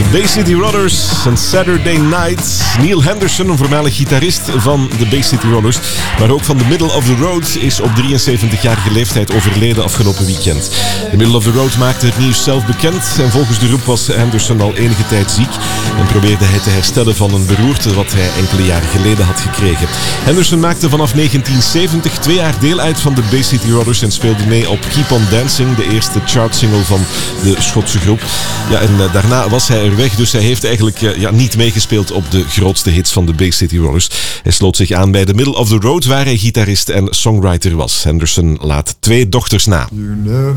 Bay City Rollers en Saturday Night. Neil Henderson, een voormalig gitarist van de Bay City Rollers, maar ook van The Middle of the Road, is op 73-jarige leeftijd overleden afgelopen weekend. The Middle of the Road maakte het nieuws zelf bekend en volgens de groep was Henderson al enige tijd ziek en probeerde hij te herstellen van een beroerte wat hij enkele jaren geleden had gekregen. Henderson maakte vanaf 1970 2 jaar deel uit van de Bay City Rollers en speelde mee op Keep on Dancing, de eerste chartsingle van de Schotse groep. Ja, en daarna was hij er weg, dus hij heeft eigenlijk niet meegespeeld op de grootste hits van de Bay City Rollers. Hij sloot zich aan bij The Middle of the Road, waar hij gitarist en songwriter was. Henderson laat 2 dochters na.